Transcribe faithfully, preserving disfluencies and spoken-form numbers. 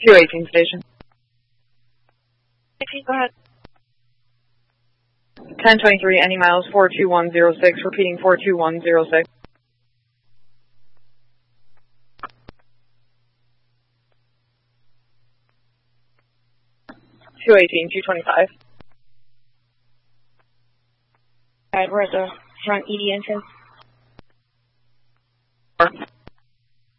two eighteen station. Go ahead. ten twenty-three, any miles, four two one zero six, repeating four two one zero six. two eighteen, two twenty-five. Alright, we're at the front E D entrance.